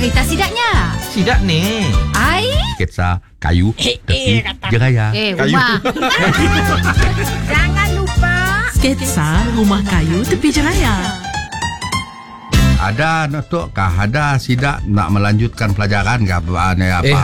cerita sidaknya? Sidak ni. Ai? Sketsa kayu tepi jeraya. Kayu. Rumah. Jangan lupa Sketsa rumah kayu tepi jeraya. Ada Datuk kah? Ada sidak nak melanjutkan pelajaran ke apa?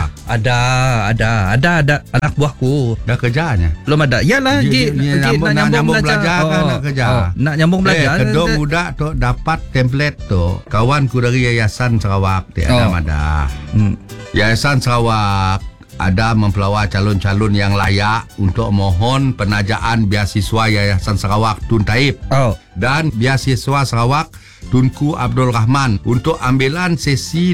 Ada anak buahku. Dah kerjanya. Belum ada. Yalah, nak nyambung belajar kan nak kerja. Nak nyambung belajar. Kedua budak tu dapat template tu. Kawanku dari Yayasan Sarawak dia ada. Yayasan Sarawak ada mempelawar calon-calon yang layak untuk mohon penajaan beasiswa Yayasan Sarawak Tun Taib dan beasiswa Sarawak Tunku Abdul Rahman untuk ambilan sesi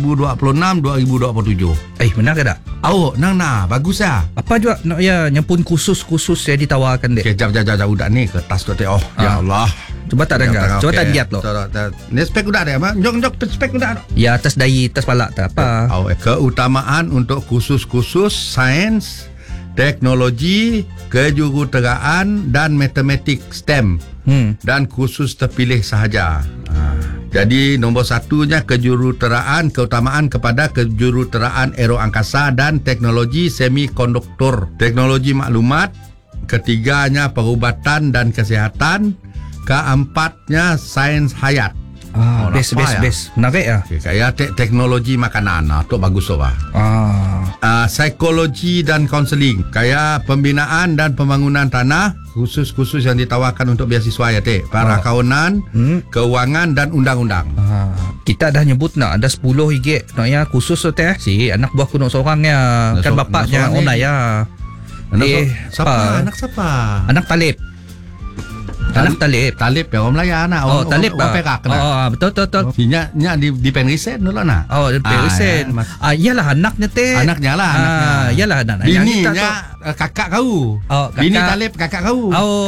2026-2027. Benar ke tak? Nang bagus lah. Apa juga nak nyampun khusus yang ditawarkan dek. Jap budak ni kertas tu teh. Ya Allah. Cuba tak dengar. Cuba tak lihat lo. Ni spek budak dia apa? Jok spek budak. Ya, atas dahi, atas palak tak apa. Keutamaan untuk khusus sains, teknologi, kejuruteraan dan matematik STEM. Dan khusus terpilih sahaja. Jadi nombor satunya kejuruteraan, keutamaan kepada kejuruteraan aeroangkasa dan teknologi semikonduktor, teknologi maklumat. Ketiganya perubatan dan kesihatan. Keempatnya sains hayat. Best. Menarik ya. Kayak teknologi makanan tu bagus tu bah. Psikologi dan kaunseling, kayak pembinaan dan pembangunan tanah, khusus yang ditawarkan untuk beasiswa ya teh. Para kawanan, keuangan dan undang-undang. Kita dah nyebut nak ada 10 RM nak ya khusus tu teh. Si anak buahku nak seorangnya. Kan bapaknya online ya. Anak siapa? Anak Talib. Anak Talib ya orang Melayu anak. Talib orang Perak kena. Betul. Nya di Penrisen dulu nak. Di Penrisen. Iyalah anaknya teh. Anaknya. Iyalah anak. Bininya kakak kau. Bini Talib kakak kau.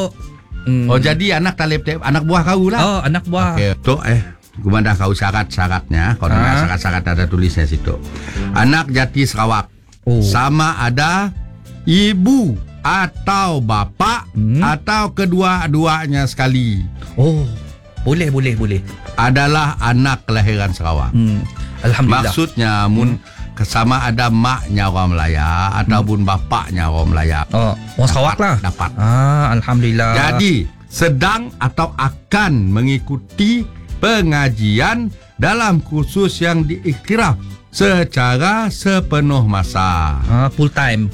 Jadi anak Talib anak buah kau lah. Anak buah. Okey, tu gua dah kau syarat-syaratnya. Kalau syarat-syarat ada tulisnya situ. Anak jati Sarawak. Sama ada ibu atau bapa atau kedua-duanya sekali. Boleh. Adalah anak kelahiran Sarawak. Alhamdulillah. Maksudnya sama ada maknya orang Melaya ataupun bapaknya orang Melaya. Orang Sarawak lah. Dapat. Alhamdulillah. Jadi sedang atau akan mengikuti pengajian dalam kursus yang diiktiraf secara sepenuh masa. Full time.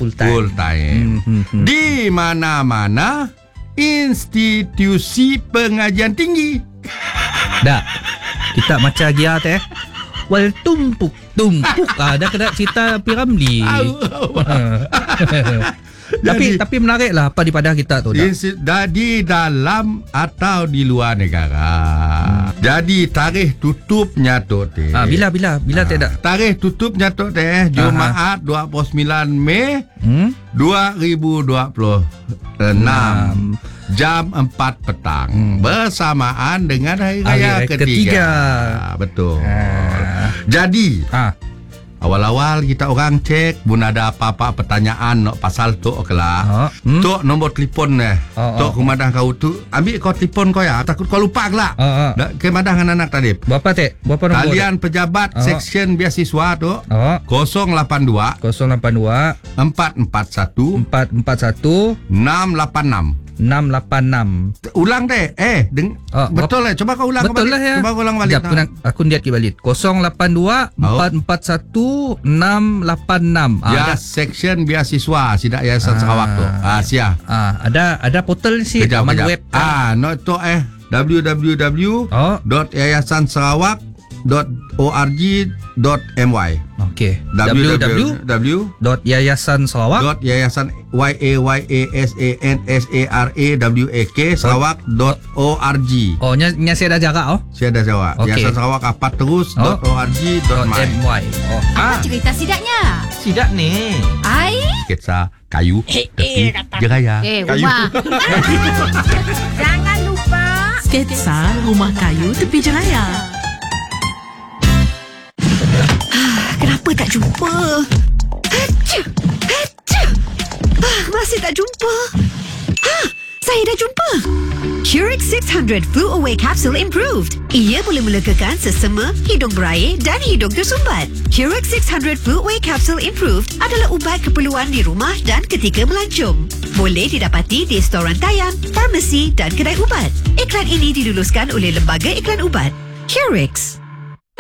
Di mana-mana institusi pengajian tinggi. Dah. Kita macam gia teh. Wal tumpuk. Dah kena cerita Piramli. Tapi menarik lah apa di pada kita tu. Di dalam atau di luar negara. Jadi tarikh tutupnya tu teh. Bila tidak. Tarikh tutupnya tu teh Jumaat 29 Mei 2026 jam 4 petang bersamaan dengan hari raya ketiga. Betul. Jadi awal-awal kita orang cek bun ada apa-apa pertanyaan nak pasal tu oklah. Tok nombor telefon tok kumadah kau tu ambil kau telefon kau ya, takut kau lupa kelak. Kemadah dengan anak tadi. Berapa nombor? Talian pejabat seksyen beasiswa tu 082 441 686. Ulang deh. Betul lah. Coba kau ulang. Betul lah ya. Coba kau ulang balik. Aku lihat balik. 082 441 686. Ya, section beasiswa Sidak Yayasan Sarawak tu. Ada portal sih. Laman web. No tu www.yayasansarawak.org.my. Okey. www.yayasansarawak Sarawak.org. Nya saya dah jarak Saya dah jawab. Yayasan Sarawak apa terus .org.my. Apa cerita sidaknya? Sidak ni. Ai? Sketsa kayu tepi jeraya. Rumah. Jangan lupa Sketsa rumah kayu tepi jeraya. Kenapa tak jumpa? Masih tak jumpa. Saya dah jumpa. Curix 600 Flu Away Capsule Improved. Ia boleh melegakan sesama, hidung berair dan hidung tersumbat. Curix 600 Flu Away Capsule Improved adalah ubat keperluan di rumah dan ketika melancong. Boleh didapati di storan rantaian, farmasi dan kedai ubat. Iklan ini diluluskan oleh Lembaga Iklan Ubat. Curix.